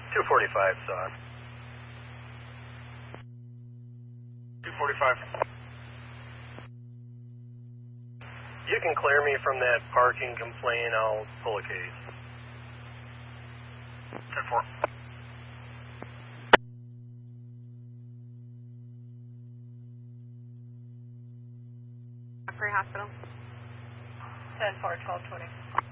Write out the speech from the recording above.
245, son. 245. You can clear me from that parking complaint. I'll pull a case. 10-4. Free Hospital. 10-4, 1220.